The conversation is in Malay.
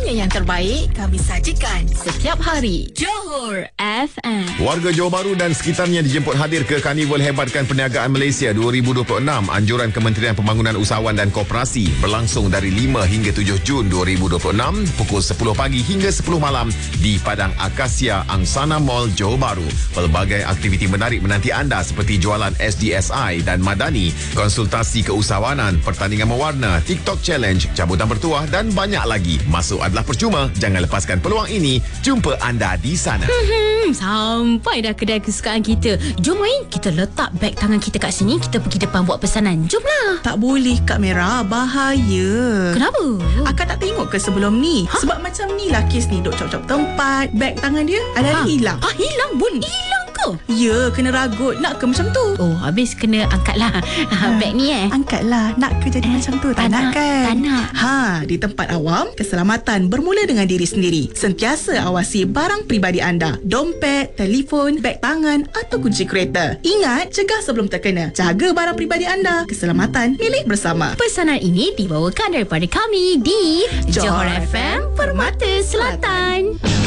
Hanya yang terbaik kami sajikan setiap hari. Johor FM. Warga Johor Bahru dan sekitarnya dijemput hadir ke Karnival Hebatkan Perniagaan Malaysia 2026. Anjuran Kementerian Pembangunan Usahawan dan Koperasi berlangsung dari 5 hingga 7 Jun 2026 pukul 10 pagi hingga 10 malam di Padang Akasia Angsana Mall Johor Bahru. Pelbagai aktiviti menarik menanti anda seperti jualan SDSI dan Madani, konsultasi keusahawanan, pertandingan mewarna, TikTok Challenge, cabutan bertuah dan banyak lagi. Masuk adalah percuma. Jangan lepaskan peluang ini. Jumpa anda di sana. Sampai dah kedai kesukaan kita. Jom main, kita letak beg tangan kita kat sini. Kita pergi depan buat pesanan. Jomlah. Tak boleh Kak Mera, bahaya. Kenapa? Akak tak tengok ke sebelum ni? Sebab macam ni lah kes ni. Duk cop-cop tempat, beg tangan dia ada hilang. Hilang pun? Hilang ke? Ya, kena ragut. Nak ke macam tu? Oh, habis kena angkatlah beg ni Angkatlah. Nak ke jadi macam tu? Tak nak kan? Tak nak. Di tempat awam, keselamatan bermula dengan diri sendiri. Sentiasa awasi barang peribadi anda. Dompet, telefon, beg tangan atau kunci kereta. Ingat, cegah sebelum terkena. Jaga barang peribadi anda. Keselamatan milik bersama. Pesanan ini dibawakan daripada kami di Johor Johor FM Permata Selatan.